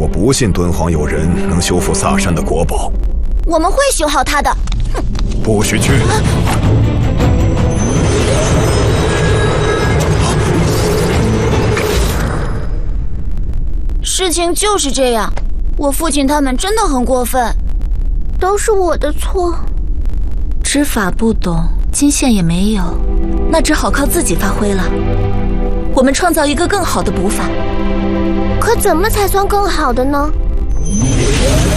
我不信敦煌有人能修复萨山的国宝。 我们会修好它的。哼！ 不许去！ 事情就是这样，我父亲他们真的很过分，都是我的错。 知法不懂，金线也没有，那只好靠自己发挥了。我们创造一个更好的补法。 可怎么才算更好的呢？